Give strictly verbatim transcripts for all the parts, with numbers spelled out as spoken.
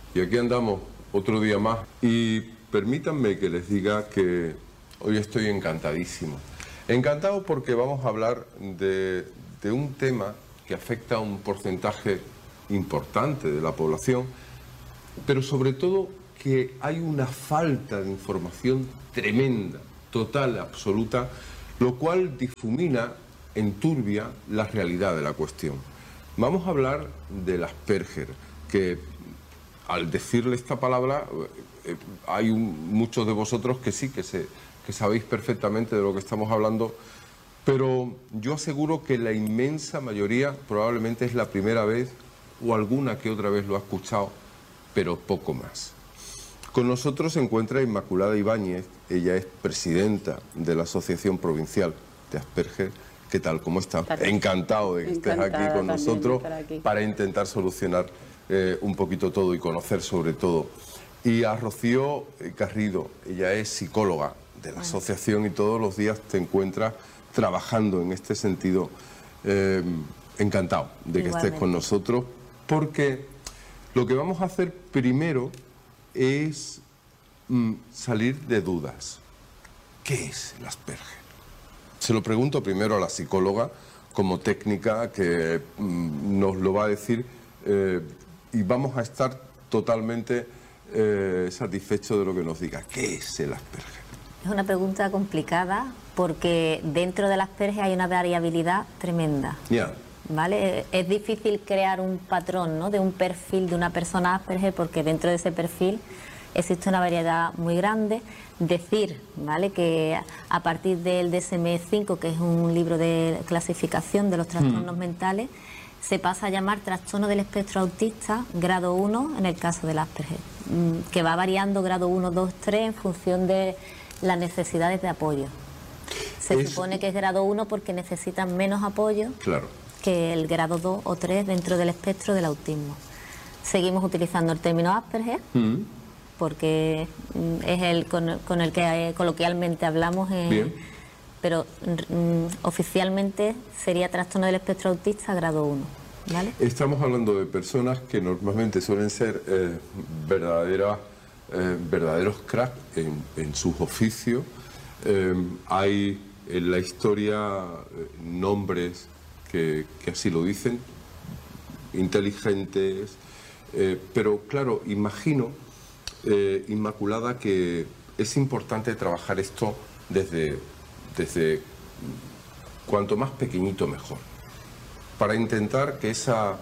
Y aquí andamos otro día más. Y permítanme que les diga que hoy estoy encantadísimo. Encantado porque vamos a hablar de, de un tema que afecta a un porcentaje importante de la población, pero sobre todo que hay una falta de información tremenda, total, absoluta, lo cual difumina, enturbia la realidad de la cuestión. Vamos a hablar del Asperger, que al decirle esta palabra eh, hay un, muchos de vosotros que sí, que, se, que sabéis perfectamente de lo que estamos hablando, pero yo aseguro que la inmensa mayoría probablemente es la primera vez o alguna que otra vez lo ha escuchado, pero poco más. Con nosotros se encuentra Inmaculada Ibáñez, ella es presidenta de la Asociación Provincial de Asperger. ¿Qué tal? ¿Cómo está? Encantado de que estés aquí con nosotros aquí para intentar solucionar eh, un poquito todo y conocer sobre todo. Y a Rocío Garrido, ella es psicóloga de la asociación y todos los días te encuentras trabajando en este sentido. Eh, encantado de que estés con nosotros, porque lo que vamos a hacer primero es mm, salir de dudas. ¿Qué es el Asperger? Se lo pregunto primero a la psicóloga como técnica que mm, nos lo va a decir eh, y vamos a estar totalmente eh, satisfechos de lo que nos diga. ¿Qué es el Asperger? Es una pregunta complicada porque dentro del Asperger hay una variabilidad tremenda. Ya. Yeah. ¿Vale? Es difícil crear un patrón, ¿no?, de un perfil de una persona Asperger, porque dentro de ese perfil existe una variedad muy grande. Decir, ¿vale?, que a partir del D S M cinco, que es un libro de clasificación de los trastornos mm. mentales, se pasa a llamar trastorno del espectro autista grado uno en el caso del Asperger, que va variando grado uno, dos, tres en función de las necesidades de apoyo. Se es... supone que es grado uno porque necesitan menos apoyo. Claro. Que el grado dos o tres dentro del espectro del autismo. Seguimos utilizando el término Asperger mm. porque es el con, con el que coloquialmente hablamos, en, pero mm, oficialmente sería trastorno del espectro autista grado uno. ¿Vale? Estamos hablando de personas que normalmente suelen ser eh, verdaderas, eh, verdaderos cracks en, en sus oficios. Eh, hay en la historia eh, nombres Que, que así lo dicen, inteligentes, eh, pero claro, imagino, eh, Inmaculada, que es importante trabajar esto desde, desde cuanto más pequeñito mejor, para intentar que, esa,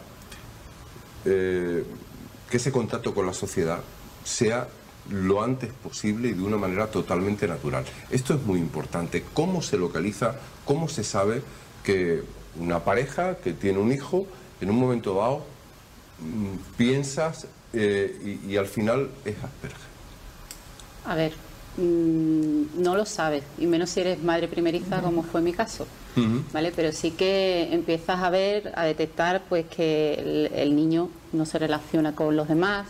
eh, que ese contacto con la sociedad sea lo antes posible y de una manera totalmente natural. Esto es muy importante, cómo se localiza, cómo se sabe que una pareja que tiene un hijo, en un momento dado mmm, piensas eh, y, y al final es Asperger. A ver, mmm, no lo sabes, y menos si eres madre primeriza, uh-huh. como fue mi caso, uh-huh. ¿vale? Pero sí que empiezas a ver, a detectar pues que el, el niño no se relaciona con los demás,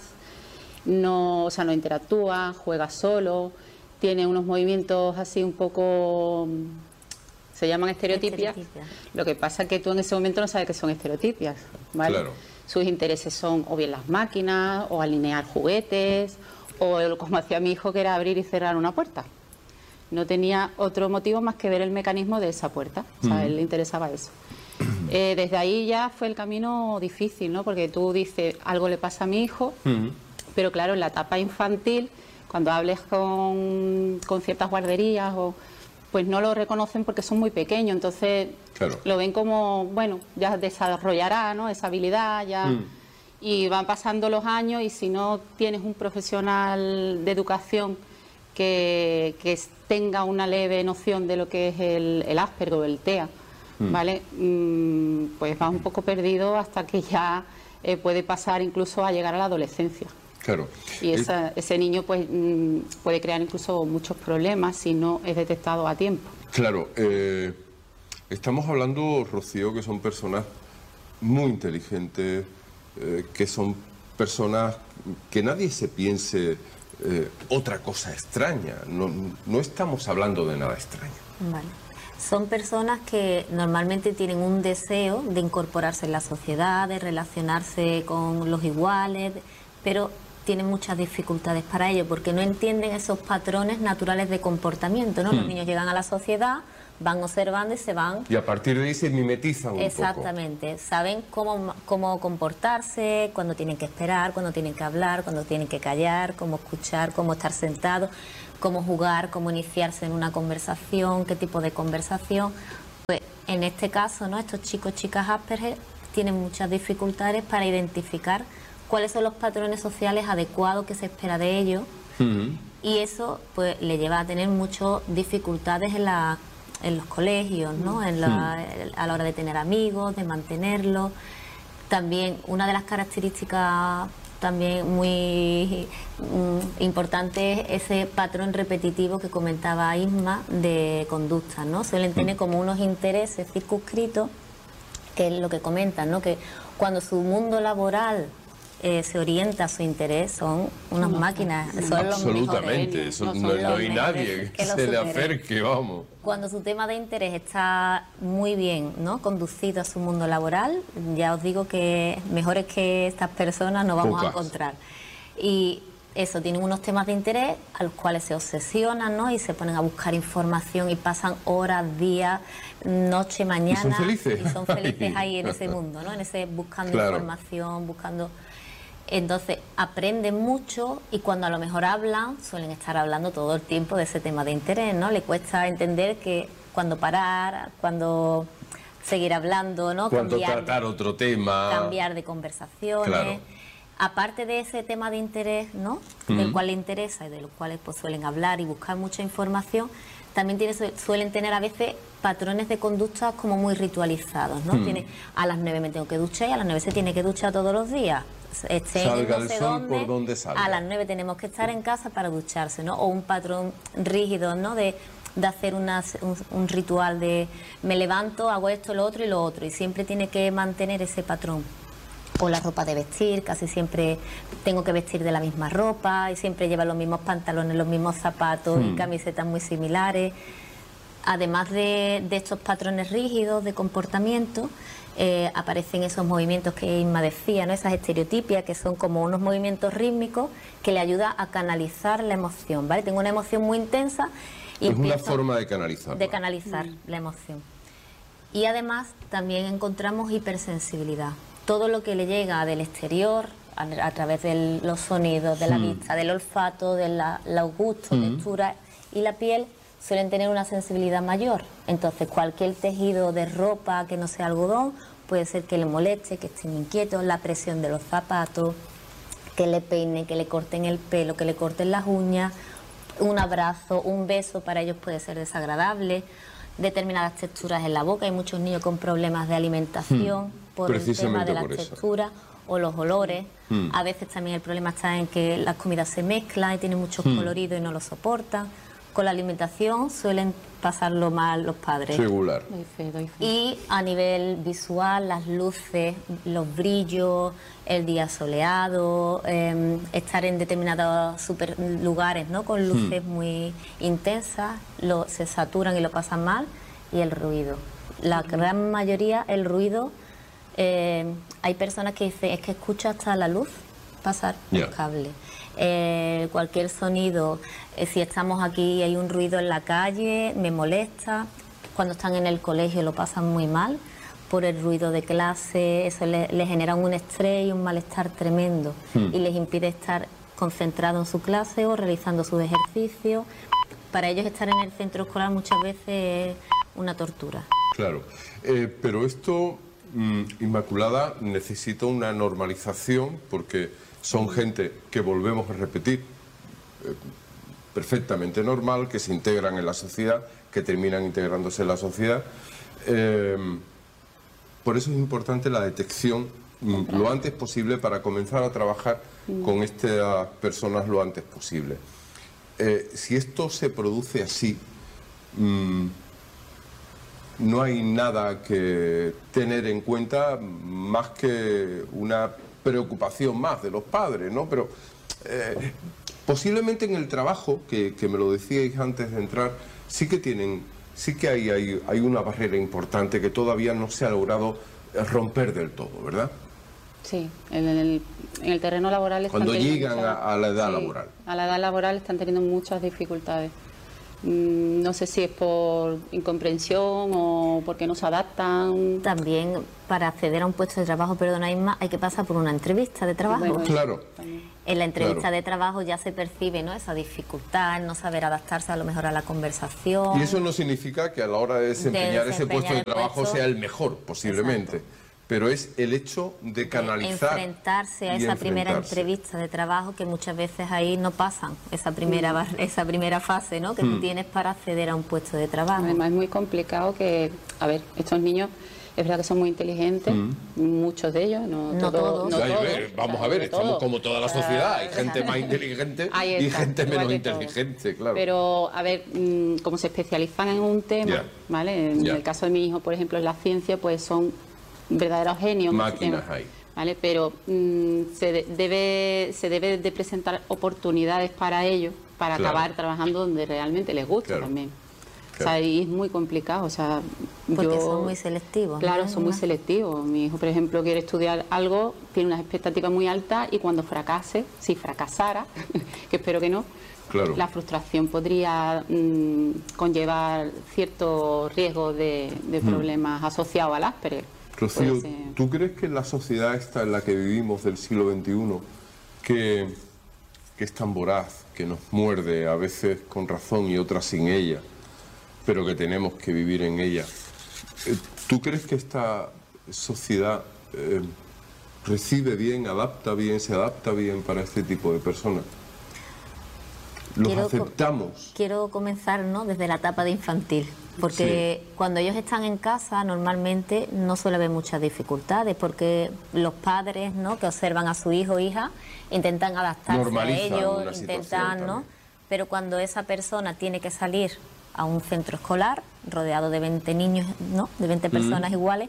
no, o sea, no interactúa, juega solo, tiene unos movimientos así un poco... Se llaman estereotipias. Estereotipias. Lo que pasa es que tú en ese momento no sabes que son estereotipias, ¿vale? Claro. Sus intereses son o bien las máquinas, o alinear juguetes, o como hacía mi hijo, que era abrir y cerrar una puerta. No tenía otro motivo más que ver el mecanismo de esa puerta. O sea, a él le interesaba eso. Eh, desde ahí ya fue el camino difícil, ¿no? Porque tú dices, algo le pasa a mi hijo, uh-huh. pero claro, en la etapa infantil, cuando hables con, con ciertas guarderías o... pues no lo reconocen porque son muy pequeños, entonces claro. lo ven como, bueno, ya desarrollará, ¿no?, esa habilidad, ya mm. y van pasando los años, y si no tienes un profesional de educación que, que tenga una leve noción de lo que es el, el Asperger o el TEA, mm. ¿vale?, mm, pues va un poco perdido hasta que ya eh, puede pasar incluso a llegar a la adolescencia. Claro. Y esa, ese niño pues mmm, puede crear incluso muchos problemas si no es detectado a tiempo. Claro, eh, estamos hablando, Rocío, que son personas muy inteligentes, eh, que son personas que nadie se piense eh, otra cosa extraña. No, no estamos hablando de nada extraño. Vale. Son personas que normalmente tienen un deseo de incorporarse en la sociedad, de relacionarse con los iguales, pero tienen muchas dificultades para ello, porque no entienden esos patrones naturales de comportamiento, ¿no? Mm. Los niños llegan a la sociedad, van observando y se van... Y a partir de ahí se mimetizan un Exactamente. poco. Saben cómo, cómo comportarse, cuándo tienen que esperar, cuándo tienen que hablar, cuándo tienen que callar, cómo escuchar, cómo estar sentados, cómo jugar, cómo iniciarse en una conversación, qué tipo de conversación. Pues en este caso, ¿no? Estos chicos, chicas Asperger tienen muchas dificultades para identificar cuáles son los patrones sociales adecuados que se espera de ellos. Uh-huh. Y eso pues le lleva a tener muchas dificultades en la en los colegios, ¿no? En la, a la hora de tener amigos, de mantenerlos. También una de las características también muy mm, importante es ese patrón repetitivo que comentaba Isma de conducta, ¿no? Suelen tener como unos intereses circunscritos, que es lo que comentan, ¿no? Que cuando su mundo laboral Eh, se orienta a su interés, son unas no, máquinas, son absolutamente, los eso, mejores, no, no, no hay nadie que, que se le acerque, vamos. Cuando su tema de interés está muy bien, ¿no?, conducido a su mundo laboral, ya os digo que mejores que estas personas no vamos Pocas. a encontrar. Y eso, tienen unos temas de interés a los cuales se obsesionan, ¿no?, y se ponen a buscar información y pasan horas, días, noche, mañana. Y son felices. Y son felices ahí en ese mundo, ¿no?, en ese buscando claro. información, buscando... Entonces aprenden mucho y cuando a lo mejor hablan, suelen estar hablando todo el tiempo de ese tema de interés, ¿no? Le cuesta entender que cuando parar, cuando seguir hablando, ¿no? Cuando cambiar tratar de, otro tema. Cambiar de conversaciones. Claro. Aparte de ese tema de interés, ¿no? Uh-huh. Del cual le interesa y de los cuales pues suelen hablar y buscar mucha información, también tiene, suelen tener a veces patrones de conducta como muy ritualizados, ¿no? Uh-huh. Tiene, a las nueve me tengo que duchar y a las nueve se tiene que duchar todos los días. Salga el sol por donde salga. A las nueve tenemos que estar en casa para ducharse, ¿no? O un patrón rígido, ¿no? De, de hacer una, un, un ritual de me levanto, hago esto, lo otro y lo otro. Y siempre tiene que mantener ese patrón. O la ropa de vestir, casi siempre tengo que vestir de la misma ropa y siempre lleva los mismos pantalones, los mismos zapatos hmm. y camisetas muy similares. Además de, de estos patrones rígidos de comportamiento, eh, aparecen esos movimientos que Isma decía, ¿no? Esas estereotipias que son como unos movimientos rítmicos que le ayudan a canalizar la emoción, ¿vale? Tengo una emoción muy intensa y es una forma de canalizar. De canalizar mm. la emoción. Y además también encontramos hipersensibilidad. Todo lo que le llega del exterior, a, a través de los sonidos, de la mm. vista, del olfato, de la, los gustos, mm. textura y la piel, suelen tener una sensibilidad mayor. Entonces cualquier tejido de ropa que no sea algodón puede ser que le moleste, que estén inquietos, la presión de los zapatos, que le peinen, que le corten el pelo, que le corten las uñas, un abrazo, un beso para ellos puede ser desagradable, determinadas texturas en la boca. Hay muchos niños con problemas de alimentación hmm. por el tema de las texturas o los olores. Hmm. A veces también el problema está en que las comidas se mezclan y tienen muchos hmm. coloridos y no lo soportan. Con la alimentación suelen pasarlo mal los padres. Regular. Doy fe, doy fe. Y a nivel visual, las luces, los brillos, el día soleado, eh, estar en determinados super lugares, ¿no? Con luces hmm. muy intensas, lo, se saturan y lo pasan mal. Y el ruido. La hmm. gran mayoría, el ruido, eh, hay personas que dicen, es que escucho hasta la luz pasar yeah. el cable. Eh, cualquier sonido, eh, si estamos aquí y hay un ruido en la calle, me molesta. Cuando están en el colegio lo pasan muy mal por el ruido de clase, eso le, le genera un estrés y un malestar tremendo hmm. y les impide estar concentrados en su clase o realizando sus ejercicios. Para ellos estar en el centro escolar muchas veces es una tortura. Claro, eh, pero esto, mmm, Inmaculada, necesita una normalización porque son gente que volvemos a repetir, eh, perfectamente normal, que se integran en la sociedad, que terminan integrándose en la sociedad. Eh, por eso es importante la detección mm, lo antes posible para comenzar a trabajar mm. con estas personas lo antes posible. Eh, si esto se produce así, mmm, no hay nada que tener en cuenta más que una preocupación más de los padres, ¿no? Pero eh, posiblemente en el trabajo, que, que me lo decíais antes de entrar, sí que tienen, sí que hay, hay, hay una barrera importante que todavía no se ha logrado romper del todo, ¿verdad? Sí, en el, en el terreno laboral están Cuando teniendo llegan muchas, a, a la edad sí, laboral. A la edad laboral están teniendo muchas dificultades. Mm, no sé si es por incomprensión o porque no se adaptan. También para acceder a un puesto de trabajo, perdona Isma, hay que pasar por una entrevista de trabajo. Bueno, Claro. En la entrevista Claro. de trabajo ya se percibe, ¿no?, esa dificultad, el no saber adaptarse a lo mejor a la conversación. Y eso no significa que a la hora de desempeñar, De ese desempeñar puesto de el trabajo puesto. sea el mejor, posiblemente. Exacto. Pero es el hecho de canalizar. Enfrentarse a y esa primera enfrentarse. entrevista de trabajo, que muchas veces ahí no pasan esa primera bar- esa primera fase, ¿no?, que Mm. tú tienes para acceder a un puesto de trabajo. Además es muy complicado que, a ver, estos niños es verdad que son muy inteligentes, muchos de ellos, no, No todos. todos. no Ay, a todos, ver, o vamos sea, a ver, no estamos todos. como toda la O sea, sociedad. Hay o sea, gente más inteligente ahí y está, gente igual menos que todos. inteligente, claro. Pero, a ver, mm, como se especializan en un tema, Ya. ¿vale? En Ya. el caso de mi hijo, por ejemplo, en la ciencia, pues son verdaderos genios. en ese Máquinas tema, hay. ¿vale? Pero mm, se, de- debe, se debe de presentar oportunidades para ellos, para Claro. acabar trabajando donde realmente les gusta Claro. también. O Claro. sea, y es muy complicado, o sea, Porque yo- son muy selectivos, Claro, ¿no? son muy selectivos. Mi hijo, por ejemplo, quiere estudiar algo, tiene unas expectativas muy altas y cuando fracase, si fracasara, que espero que no, Claro. la frustración podría mm, conllevar ciertos riesgos de, de problemas asociados al Asperger. Rocío, Puede ser- ¿tú crees que en la sociedad esta en la que vivimos del siglo veintiuno, que, que es tan voraz, que nos muerde, a veces con razón y otras sin ella, pero que tenemos que vivir en ella, eh, ¿tú crees que esta sociedad eh, recibe bien, adapta bien, se adapta bien para este tipo de personas? ¿Los Quiero co- aceptamos? Quiero comenzar, ¿no?, desde la etapa de infantil, porque cuando ellos están en casa normalmente no suele haber muchas dificultades, porque los padres, ¿no?, que observan a su hijo o hija intentan adaptarse Normalizan a ellos, una situación intentan, ¿no? también. Pero cuando esa persona tiene que salir a un centro escolar rodeado de veinte niños, ¿no?, de veinte personas iguales,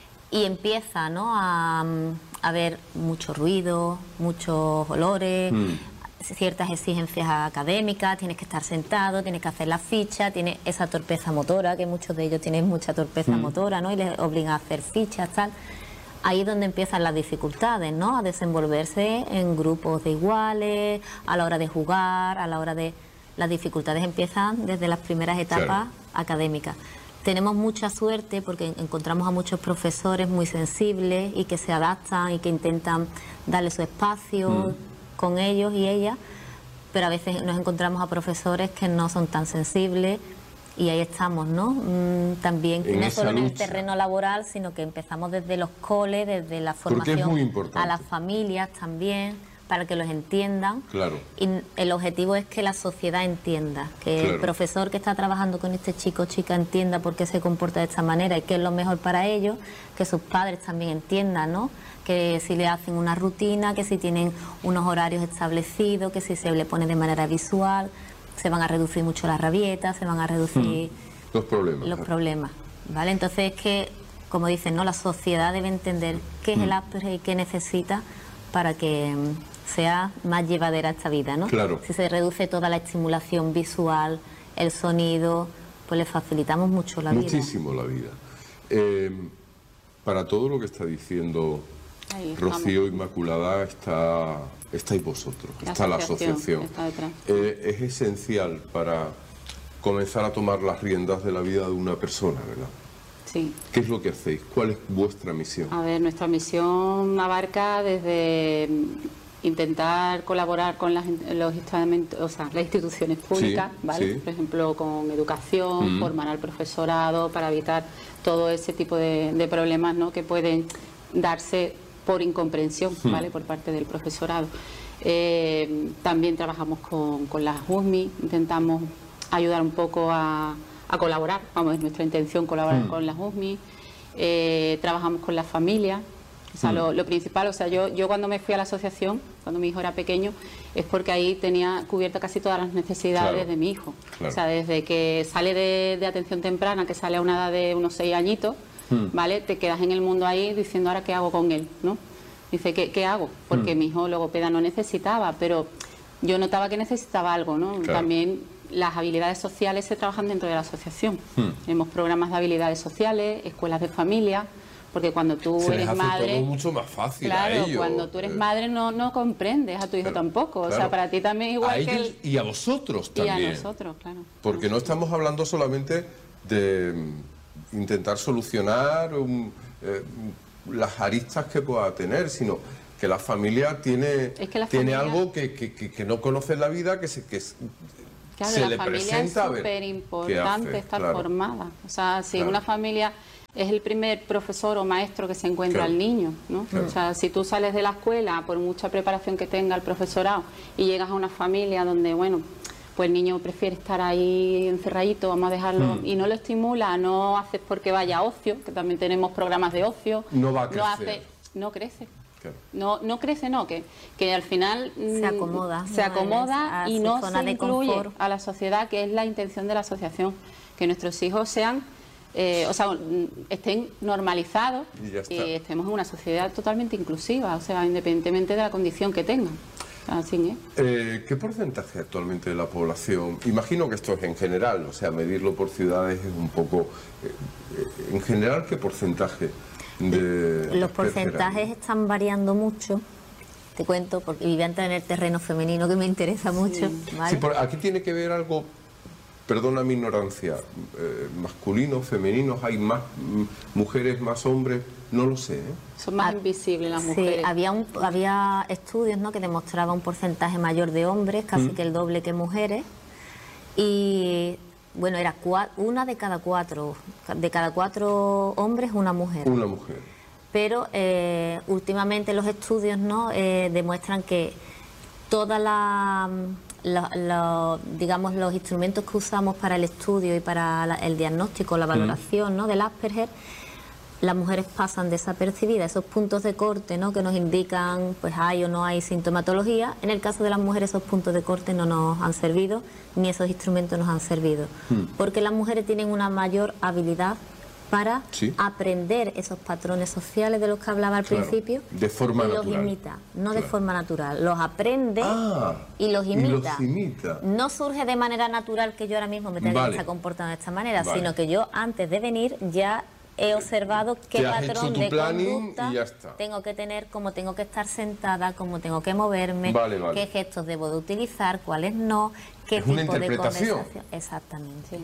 y empieza, ¿no?, a, a ver mucho ruido, muchos olores, ciertas exigencias académicas, tienes que estar sentado, tienes que hacer la ficha, tienes esa torpeza motora, que muchos de ellos tienen mucha torpeza motora, ¿no?, y les obligan a hacer fichas, tal. Ahí es donde empiezan las dificultades, ¿no?, a desenvolverse en grupos de iguales, a la hora de jugar, a la hora de... Las dificultades empiezan desde las primeras etapas Claro. académicas. Tenemos mucha suerte porque encontramos a muchos profesores muy sensibles y que se adaptan y que intentan darle su espacio con ellos y ellas, pero a veces nos encontramos a profesores que no son tan sensibles y ahí estamos, ¿no? Mm, también, En no esa solo en el lucha. terreno laboral, sino que empezamos desde los coles, desde la Porque es formación muy importante. a las familias también, para que los entiendan. Claro. Y el objetivo es que la sociedad entienda, que Claro. el profesor que está trabajando con este chico o chica entienda por qué se comporta de esta manera y qué es lo mejor para ellos, que sus padres también entiendan, ¿no?, que si le hacen una rutina, que si tienen unos horarios establecidos, que si se le pone de manera visual, se van a reducir mucho las rabietas, se van a reducir Los problemas. los problemas, ¿vale? Entonces es que, como dicen, ¿no?, la sociedad debe entender qué es el Asperger y qué necesita para que mm, sea más llevadera esta vida, ¿no? Claro. Si se reduce toda la estimulación visual, el sonido, pues le facilitamos mucho la vida. Muchísimo la vida. Eh, para todo lo que está diciendo Ahí estamos. Rocío Inmaculada, está, estáis vosotros, La está la asociación asociación. está detrás. Eh, es esencial para comenzar a tomar las riendas de la vida de una persona, ¿verdad? Sí. ¿Qué es lo que hacéis? ¿Cuál es vuestra misión? A ver, nuestra misión abarca desde mm, intentar colaborar con las, in- los estamentos, o sea, las instituciones públicas, Sí, ¿vale? sí. Por ejemplo, con educación, Mm. formar al profesorado para evitar todo ese tipo de, de problemas, ¿no?, que pueden darse por incomprensión, Mm. ¿vale?, por parte del profesorado. Eh, también trabajamos con, con las U S M I, intentamos ayudar un poco a, a colaborar, vamos, es nuestra intención colaborar Mm. con las U S M I. Eh, trabajamos con las familias, o sea, Mm. lo, lo principal, o sea, yo, yo cuando me fui a la asociación, cuando mi hijo era pequeño, es porque ahí tenía cubierta casi todas las necesidades Claro. de mi hijo. Claro. O sea, desde que sale de, de atención temprana, que sale a una edad de unos seis añitos, Mm. ¿vale? Te quedas en el mundo ahí diciendo, ¿ahora qué hago con él?, ¿no? Dice, ¿qué, qué hago? Porque Mm. mi hijo logopeda no necesitaba, pero yo notaba que necesitaba algo, ¿no? Claro. También las habilidades sociales se trabajan dentro de la asociación. Mm. Tenemos programas de habilidades sociales, escuelas de familia, porque cuando tú Se les eres hace madre... todo mucho más fácil Claro, a ellos. cuando tú eres Eh, madre no, no comprendes a tu hijo claro, tampoco. claro. O sea, para ti también igual a que ellos el... y a vosotros Y también. a nosotros, claro. Porque no estamos hablando solamente de mm, intentar solucionar um, eh, las aristas que pueda tener, sino que la familia tiene, Es que la tiene familia- algo que, que, que, que no conoce en la vida, que se, que s- Claro, se la le familia es presenta a ver súper qué importante hace, estar claro. formada. O sea, si Claro. una familia es el primer profesor o maestro que se encuentra Claro. al niño, ¿no? Claro. O sea, si tú sales de la escuela, por mucha preparación que tenga el profesorado, y llegas a una familia donde, bueno, pues el niño prefiere estar ahí encerradito, vamos a dejarlo, Mm. y no lo estimula, no haces porque vaya a ocio, que también tenemos programas de ocio. No va a No, crecer. hace, no crece. Claro. No, no crece, no, que, que al final Se mm, acomoda, se ¿no? acomoda A y su no zona se de incluye confort. a la sociedad, que es la intención de la asociación, que nuestros hijos sean, eh, o sea, mm, estén normalizados Y ya está. y estemos en una sociedad totalmente inclusiva, o sea, independientemente de la condición que tengan. Así es. Eh, ¿Qué porcentaje actualmente de la población? Imagino que esto es en general, o sea, medirlo por ciudades es un poco... eh, eh, en general, ¿qué porcentaje de... Los Asperger porcentajes hay? están variando mucho, te cuento, porque vivía antes en el terreno femenino que me interesa mucho. ¿vale? Sí, por- aquí tiene que ver algo, perdona mi ignorancia, eh, masculinos, femeninos, hay más mm, mujeres, más hombres, no lo sé, ¿eh? Son más Ah, invisibles las Sí, mujeres. había, un, había estudios, ¿no?, que demostraban un porcentaje mayor de hombres, casi Mm. que el doble que mujeres. Y bueno, era cua- una de cada cuatro, de cada cuatro hombres, una mujer. Una mujer. Pero eh, últimamente los estudios, ¿no?, eh, demuestran que todas las la- la- digamos los instrumentos que usamos para el estudio y para la- el diagnóstico, la valoración, ¿no?, del Asperger, las mujeres pasan desapercibidas. Esos puntos de corte, ¿no?, que nos indican pues hay o no hay sintomatología, en el caso de las mujeres esos puntos de corte no nos han servido, ni esos instrumentos nos han servido, porque las mujeres tienen una mayor habilidad para Sí. aprender esos patrones sociales de los que hablaba al Claro, principio, de forma y los natural. imita, no de Claro. forma natural, los aprende Ah, y los y imita. los imita. No surge de manera natural que yo ahora mismo me tenga Vale. que estar comportando de esta manera, Vale. sino que yo antes de venir ya he observado qué Te has hecho patrón tu de planning conducta y ya está. tengo que tener, cómo tengo que estar sentada, cómo tengo que moverme, Vale, vale. qué gestos debo de utilizar, cuáles no, qué Es tipo una de interpretación. conversación. Exactamente.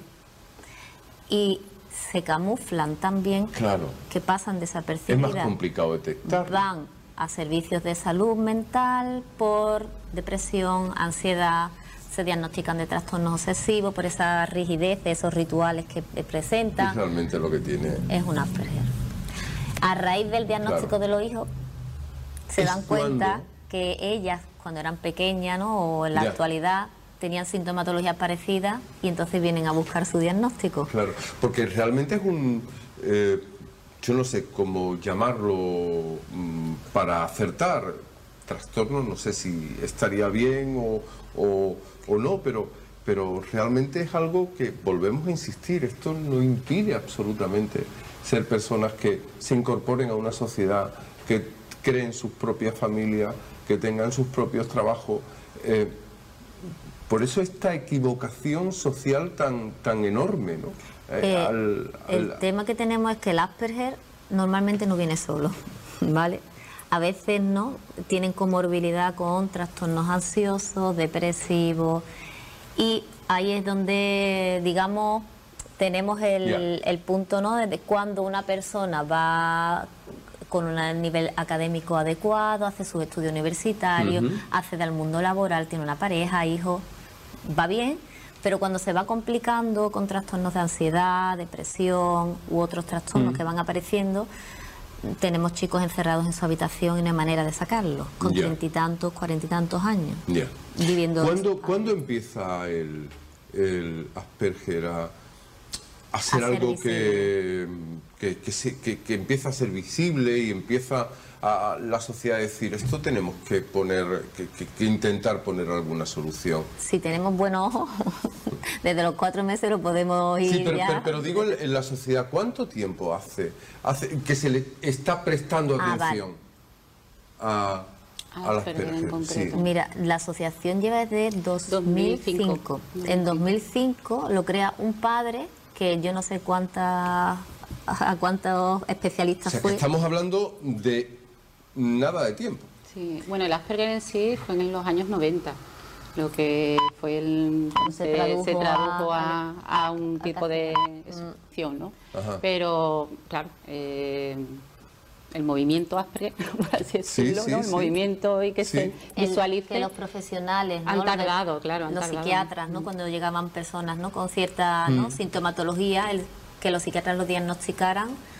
Y se camuflan también, Claro. que pasan Es desapercibidas. más complicado detectar. Van a servicios de salud mental por depresión, ansiedad, se diagnostican de trastornos obsesivos por esa rigidez, esos rituales que Es presentan. realmente lo que tiene. Es un Asperger. A raíz del diagnóstico Claro. de los hijos, se ¿Es dan cuenta cuando? que ellas, cuando eran pequeñas, ¿no?, o en la Ya. actualidad, tenían sintomatologías parecidas y entonces vienen a buscar su diagnóstico. Claro, porque realmente es un, eh, yo no sé cómo llamarlo mm, para acertar, trastorno, no sé si estaría bien o, o- o no, pero, pero realmente es algo que, volvemos a insistir, esto no impide absolutamente ser personas que se incorporen a una sociedad, que creen sus propias familias, que tengan sus propios trabajos. eh, Por eso esta equivocación social tan, tan enorme, ¿no? Eh, Eh, al- el al- tema que tenemos es que el Asperger normalmente no viene solo, ¿vale? A veces no, tienen comorbilidad con trastornos ansiosos, depresivos, y ahí es donde, digamos, tenemos el, Ya. el punto, ¿no?, de cuando una persona va con un nivel académico adecuado, hace sus estudios universitarios, Ujú. accede al mundo laboral, tiene una pareja, hijos, va bien, pero cuando se va complicando con trastornos de ansiedad, depresión u otros trastornos Mm. que van apareciendo, tenemos chicos encerrados en su habitación y no hay manera de sacarlos, con Ya. treinta y tantos, cuarenta y tantos años, Ya. viviendo... ¿Cuándo, ¿cuándo empieza el, el Asperger a, a ser A ser algo que, que, que, se- que- que empieza a ser visible y empieza a, a la sociedad a decir, esto tenemos que poner, que, que- que intentar poner alguna solución? Si tenemos buenos ojos, desde los cuatro meses lo podemos ir Sí, pero, ya... pero, pero digo en, en la sociedad, ¿cuánto tiempo hace, hace que se le está prestando Ah, atención a, A al Asperger en Asperger? concreto. Mira, la asociación lleva desde dos mil cinco. dos mil cinco. En dos mil cinco lo crea un padre que yo no sé cuántas a cuántos O especialistas sea, que fue. estamos hablando de nada de tiempo. Sí, bueno, el Asperger en sí fue en los años noventa, lo que fue el... Se tradujo se tradujo a- a, a un a tipo de castellano. excepción, ¿no? Ajá. Pero, claro, eh, el movimiento Asperger, por así decirlo, sí, ¿no? El sí. movimiento y que Sí. se El- visualice... que los profesionales, ¿no? Han Los de- tardado, claro, han los tardado. psiquiatras, ¿no? Cuando llegaban personas, ¿no? Con cierta, ¿no? Mm. sintomatología, el, que los psiquiatras lo diagnosticaran